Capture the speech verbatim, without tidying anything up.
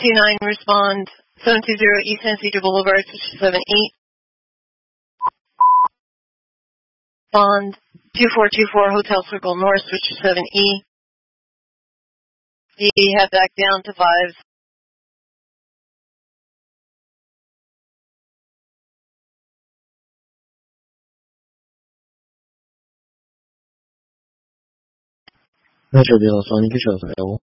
two nine, respond. seven two zero East San Cedro Boulevard, switch to seven eight. Respond. two four two four Hotel Circle North, switch to seven E. D, head back down to five. Metro Deal Sonic Show.